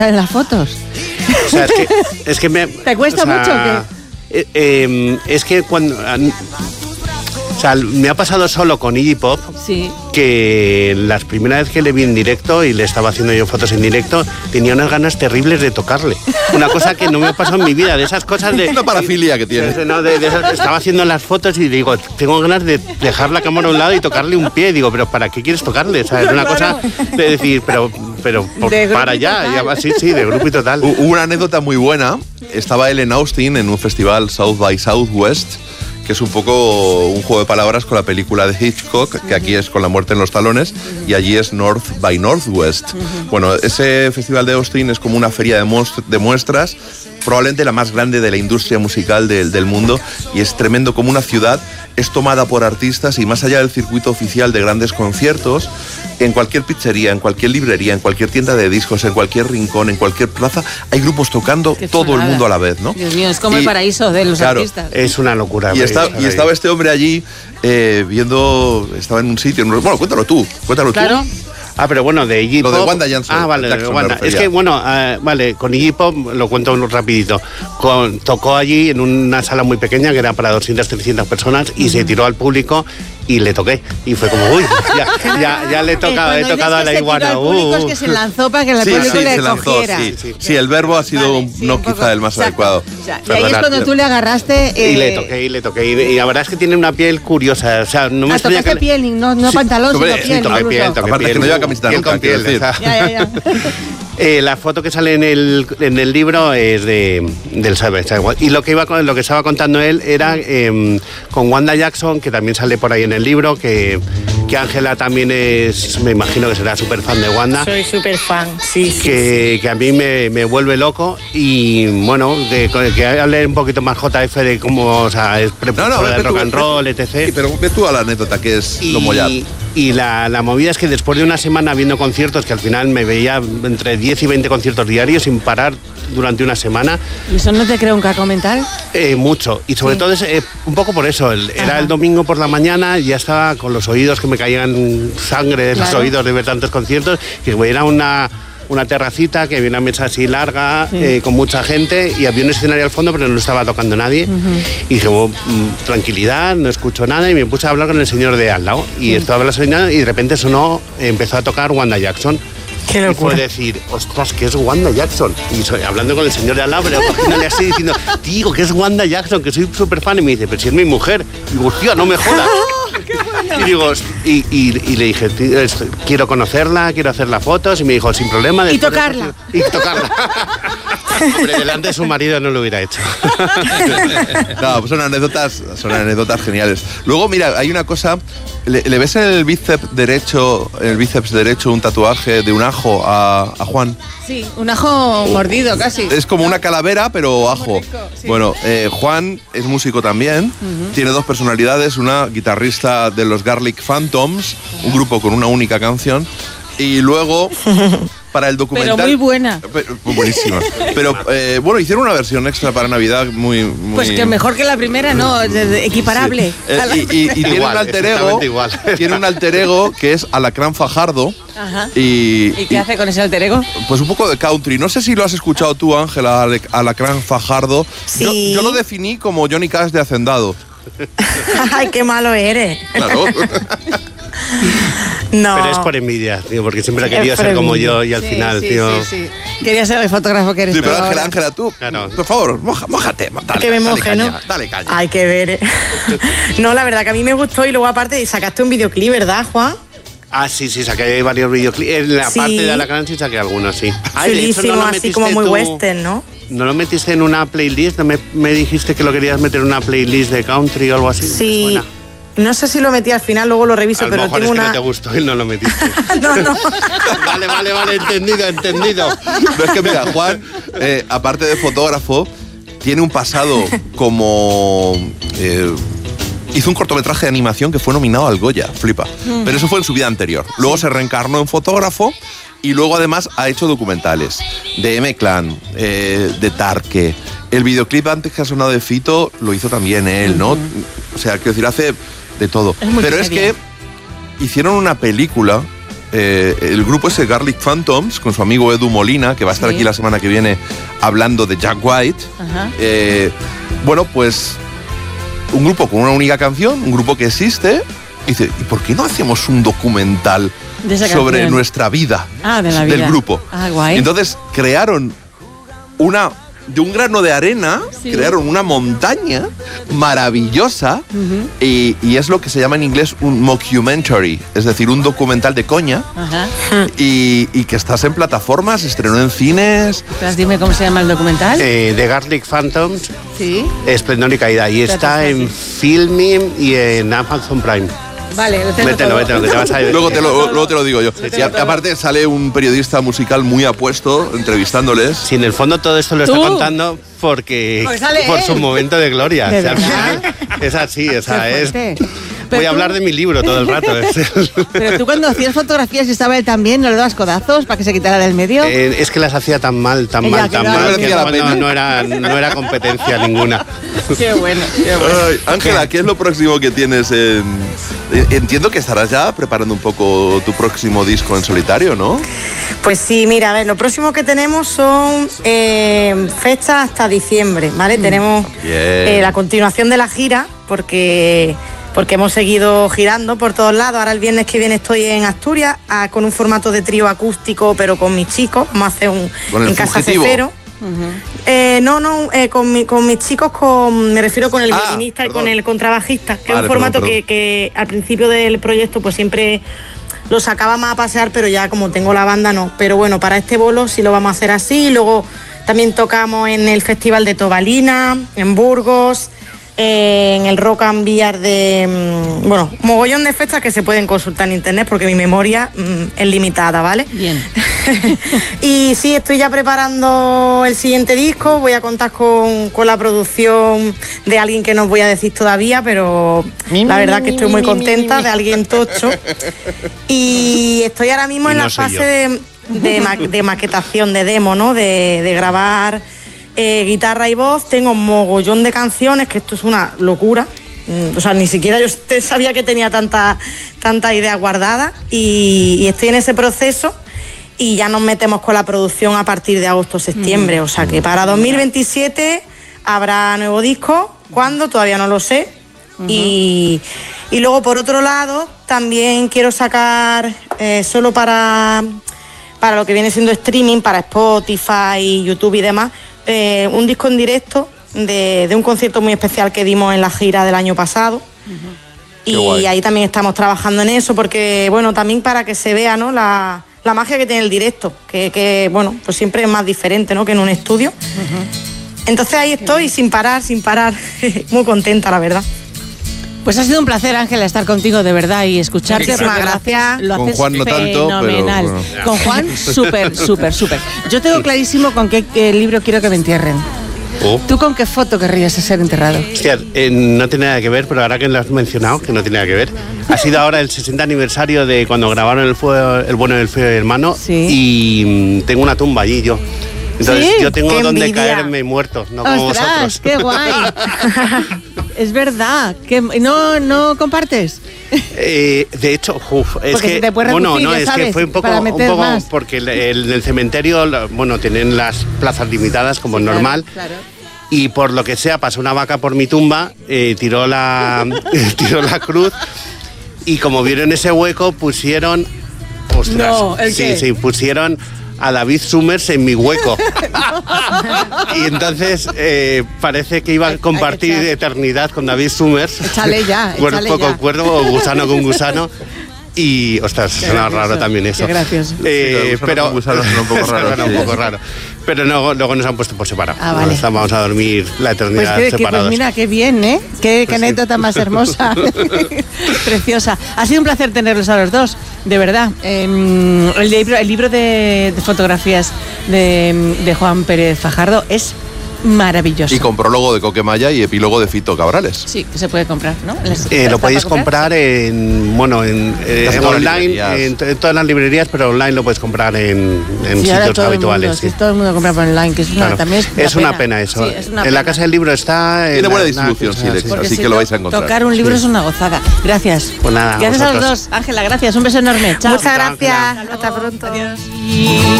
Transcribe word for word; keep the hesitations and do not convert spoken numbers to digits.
en las fotos. O sea, es que, es que me... ¿Te cuesta o sea, mucho o qué? Eh, eh, es que cuando... O sea, me ha pasado solo con Iggy Pop, sí, que las primeras veces que le vi en directo y le estaba haciendo yo fotos en directo, tenía unas ganas terribles de tocarle. Una cosa que no me ha pasado en mi vida, de esas cosas de... Una parafilia que tiene. De, no, de, de esas, estaba haciendo las fotos y digo, tengo ganas de dejar la cámara a un lado y tocarle un pie. Digo, pero ¿para qué quieres tocarle? O sea, es una cosa de decir, pero, pero por, para allá. Ya, sí, sí, de grupo y total. Hubo una anécdota muy buena. Estaba él en Austin en un festival South by Southwest, que es un poco un juego de palabras con la película de Hitchcock, que aquí es Con la muerte en los talones, y allí es North by Northwest. Uh-huh. Bueno, ese festival de Austin es como una feria de, most- de muestras, probablemente la más grande de la industria musical del, del mundo, y es tremendo como una ciudad es tomada por artistas, y más allá del circuito oficial de grandes conciertos, en cualquier pizzería, en cualquier librería, en cualquier tienda de discos, en cualquier rincón, en cualquier plaza, hay grupos tocando todo el mundo a la vez, ¿no? Dios mío, es como y, el paraíso de los claro, artistas. Es una locura. Y, está, y estaba este hombre allí eh, viendo, estaba en un sitio, bueno, cuéntalo tú, cuéntalo claro. tú. Ah, pero bueno, de Iggy Pop... Lo de Wanda Jackson. Ah, vale, Jackson, de Wanda. Es que, bueno, uh, vale, con Iggy Pop, lo cuento rapidito, con, tocó allí en una sala muy pequeña, que era para doscientas, trescientas personas, y uh-huh. se tiró al público y le toqué. Y fue como, uy, ya, ya, ya le he tocado, he tocado a la iguana. El público uh, es que se lanzó para que el sí, público sí, le se lanzó, cogiera. Sí, sí. sí, el verbo ha sido vale, sí, no un quizá el más exacto, adecuado. O sea, y ahí es cuando tú le agarraste... Eh, y le toqué, y le toqué. Y, y la verdad es que tiene una piel curiosa. O sea, no me ah, tocaste que piel, le... no, no sí, pantalón, sino piel. Sí, toqué piel, toqué Aparte piel, que no lleva camiseta nunca, quiero decir. Ya, ya, ya. Eh, la foto que sale en el, en el libro es de, del Savage. Y lo que, iba, lo que estaba contando él era eh, con Wanda Jackson, que también sale por ahí en el libro, que que Ángela también es, me imagino que será súper fan de Wanda. Soy súper fan, sí, sí. Que, que a mí me, me vuelve loco y, bueno, de, que hable un poquito más J F de cómo, o sea, es precursora no, no, del rock and roll, etcétera. Sí, pero ve tú a la anécdota, que es y, lo mollar. Y la, la movida es que después de una semana viendo conciertos, que al final me veía entre diez y veinte conciertos diarios sin parar durante una semana. ¿Y eso no te crea un caco mental? Eh, mucho. Y sobre sí. todo es, eh, un poco por eso. El, era el domingo por la mañana y ya estaba con los oídos que me caían sangre de claro. los oídos de ver tantos conciertos. Que era una... una terracita, que había una mesa así larga, sí. eh, con mucha gente, y había un escenario al fondo, pero no estaba tocando nadie. Uh-huh. Y dije, oh, tranquilidad, no escucho nada, y me puse a hablar con el señor de al lado. Y sí. estaba hablando, y de repente sonó, empezó a tocar Wanda Jackson. Qué locura. Y fue decir, ostras, que es Wanda Jackson. Y soy, hablando con el señor de al lado, pero cogiéndole así, diciendo, digo, que es Wanda Jackson, que soy súper fan. Y me dice, pero si es mi mujer. Y digo, hostia, no me jodas. Y digo, y, y, y le dije, quiero conocerla, quiero hacer las fotos, y me dijo, sin problema. Y tocarla. De, y tocarla. Hombre, delante de su marido no lo hubiera hecho. No, pues son anécdotas, son anécdotas geniales. Luego, mira, hay una cosa, le, le ves en el bíceps derecho, en el bíceps derecho un tatuaje de un ajo a, a Juan. Sí, un ajo mordido casi. Es como una calavera, pero ajo. Rico, sí. Bueno, eh, Juan es músico también, uh-huh. tiene dos personalidades, una guitarrista de los Garlic Phantoms, uh-huh. un grupo con una única canción, y luego... para el documental. Pero muy buena. Pero, buenísima. Pero eh, bueno, hicieron una versión extra para Navidad muy... muy... Pues que mejor que la primera, ¿no? Equiparable. Sí. Eh, y, y, y tiene igual, un alter ego. Tiene un alter ego que es Alacrán Fajardo. Ajá. Y, ¿Y qué y, hace con ese alter ego? Pues un poco de country. No sé si lo has escuchado tú, Ángela, Alacrán Fajardo. Sí. Yo, yo lo definí como Johnny Cash de Hacendado. Ay, qué malo eres. Claro. No. Pero es por envidia, tío, porque siempre ha querido ser como yo y al sí, final, sí, tío. Sí, sí. Quería ser el fotógrafo que eres. Sí, pero tú Ángela, ahora. Ángela, tú, claro. Por favor, moja, mójate. Dale, que me moje, dale ¿no? Caña, dale caña. Hay que ver. No, la verdad que a mí me gustó y luego aparte sacaste un videoclip, ¿verdad, Juan? Ah, sí, sí, saqué varios videoclips. En la sí. parte de Alacrán sí saqué algunos, sí. Ay, chulísimo, no así como muy tú, western, ¿no? ¿No lo metiste en una playlist? ¿No me, me dijiste que lo querías meter en una playlist de country o algo así? Sí. No sé si lo metí al final, luego lo reviso, a lo pero mejor tengo es que una... no te gustó y no lo metiste. No, no. Vale, vale, vale, entendido, entendido. No, es que mira, Juan, eh, aparte de fotógrafo, tiene un pasado como... Eh, hizo un cortometraje de animación que fue nominado al Goya, flipa. Mm. Pero eso fue en su vida anterior. Luego se reencarnó en fotógrafo y luego además ha hecho documentales de M-Clan, eh, de Tarque. El videoclip antes que ha sonado de Fito lo hizo también él, ¿no? Uh-huh. O sea, quiero decir, hace de todo. Es Pero es que hicieron una película eh, el grupo ese Garlic Phantoms, con su amigo Edu Molina, que va a estar Sí. aquí la semana que viene hablando de Jack White. Ajá. Eh, bueno, pues un grupo con una única canción, un grupo que existe. Dice, ¿y por qué no hacemos un documental De esa sobre canción. nuestra vida, Ah, de la del vida. grupo? Ah, guay. Entonces crearon una, de un grano de arena, Sí. crearon una montaña maravillosa y, y es lo que se llama en inglés un mockumentary, es decir, un documental de coña Ajá. y, y que estás en plataformas, estrenó en cines. Espera, dime cómo se llama el documental. Eh, The Garlic Phantoms, Sí. Esplendor y Caída. Y está Espérate, en Filming y en Amazon Prime. Vale, lo tengo Mételo, todo. mételo, que te vas a ir. Luego te lo, luego te lo digo yo. Y a- aparte sale un periodista musical muy apuesto entrevistándoles. Si en el fondo todo esto lo ¿Tú? está contando porque Porque sale por él. su momento de gloria. ¿De O sea, al verdad? final es así, o sea, Qué es, fuerte. voy Pero a tú- hablar de mi libro todo el rato. Es, Pero tú cuando hacías fotografías y estaba él también, ¿no le dabas codazos para que se quitara del medio? eh, es que las hacía tan mal, tan Ya, mal, que tan no mal, que merecía la no, pena. no era, no era competencia ninguna. Qué bueno, qué bueno. Ay, Ángela, ¿qué es lo próximo que tienes en...? eh, Entiendo que estarás ya preparando un poco tu próximo disco en solitario, ¿no? Pues sí, mira, a ver, lo próximo que tenemos son eh, fechas hasta diciembre, ¿vale? Tenemos Bien. eh, la continuación de la gira, porque, porque hemos seguido girando por todos lados. Ahora el viernes que viene estoy en Asturias ah, con un formato de trío acústico, pero con mis chicos. Vamos a hacer un ¿Con el en Casa Fugitivo? Cefero. Eh, no, no, eh, con, mi- con mis chicos, con, me refiero con el Ah, violinista y perdón. con el contrabajista, que Vale, es un formato perdón, que, que al principio del proyecto pues siempre lo sacaba más a pasear, pero ya como tengo la banda no. Pero bueno, para este bolo sí lo vamos a hacer así. Luego también tocamos en el Festival de Tobalina, en Burgos, eh, en el Rock and Beer de... mm, bueno, mogollón de fechas que se pueden consultar en internet porque mi memoria mm, es limitada, ¿vale? Bien. Y sí, estoy ya preparando el siguiente disco. Voy a contar con, con la producción de alguien que no os voy a decir todavía, pero Mi, la mi, verdad mi, que estoy mi, muy mi, contenta, mi, mi. de alguien tocho. Y estoy ahora mismo Y en no la soy fase yo. de, de, ma- de maquetación, de demo, ¿no? De, de grabar eh, guitarra y voz. Tengo un mogollón de canciones, que esto es una locura. Mm, O sea, ni siquiera yo te- sabía que tenía tanta, tanta idea guardada y, y estoy en ese proceso y ya nos metemos con la producción a partir de agosto-septiembre. O sea que para dos mil veintisiete habrá nuevo disco. ¿Cuándo? Todavía no lo sé. y, y luego, por otro lado, también quiero sacar eh, solo para, para lo que viene siendo streaming, para Spotify, YouTube y demás, eh, un disco en directo de, de un concierto muy especial que dimos en la gira del año pasado. Qué Y guay. ahí también estamos trabajando en eso, porque, bueno, también para que se vea, ¿no?, la, la magia que tiene el directo, que, que, bueno, pues siempre es más diferente, ¿no?, que en un estudio. Entonces ahí estoy, sin parar, sin parar, muy contenta, la verdad. Pues ha sido un placer, Ángela, estar contigo de verdad y escucharte. Muchísimas porque lo gracias. haces- Lo Con haces Juan no tanto, pero fenomenal. bueno. Con Juan, súper, súper, súper. Yo tengo clarísimo con qué, qué libro quiero que me entierren. Oh. ¿Tú con qué foto querrías ser enterrado? Hostia, eh, no tiene nada que ver, pero ahora que lo has mencionado, que no tiene nada que ver, ha sido ahora el sesenta aniversario de cuando grabaron El, Fuego, el Bueno, el Feo y el Hermano, Sí. y mm, tengo una tumba allí yo. Entonces ¿Sí? yo tengo ¡Qué donde envidia! caerme muerto, no como ¡Ostras, vosotros. qué guay! Es verdad. Que ¿no, ¿No compartes? Eh, de hecho, uf, es Porque que se te puede bueno, reducir, no, ya es sabes, que fue un poco, para un meter poco más. porque el, el- el cementerio, lo- bueno, tienen las plazas limitadas como Sí, claro, normal. claro. Y por lo que sea, pasó una vaca por mi tumba, eh, tiró la tiró la cruz y como vieron ese hueco pusieron, ostras, No, ¿el sí, qué? sí, pusieron a David Summers en mi hueco. Y entonces eh, parece que iba Hay- a hay compartir que echar. eternidad con David Summers. Échale ya, Cuerpo échale con ya. cuerpo o gusano con gusano. Y, ostras, Qué suena gracioso, raro también eso. qué gracioso. Eh, Sí, gusano pero con gusano suena un poco raro, suena un sí. poco raro. Pero no, luego nos han puesto por separado. Ah, vale. Nos vamos a dormir la Pues, eternidad que, que, pues separados. mira, qué bien, ¿eh? Qué, qué sí. anécdota más hermosa. Preciosa. Ha sido un placer tenerlos a los dos, de verdad. Eh, el libro, el libro de, de fotografías de, de Juan Pérez Fajardo es maravilloso. Y con prólogo de Coquemaya y epílogo de Fito Cabrales. Sí, que se puede comprar, ¿no? Eh, lo podéis comprar en, bueno, en, eh, en online, en, en todas las librerías, pero online lo puedes comprar en, en sí, sitios todo habituales. El mundo, sí. sí, todo el mundo compra por online, que es una, Claro. también es una, es una pena. pena eso. Sí, es una en pena. la Casa del Libro está... Tiene buena la- distribución, la- Silex, sí. así si que lo to- vais a encontrar. Tocar un libro Sí. es una gozada. Gracias. Pues nada, Gracias a los vosotros. dos. Ángela, gracias. Un beso enorme. Chao. Muchas gracias. Ángela. Hasta pronto. Adiós.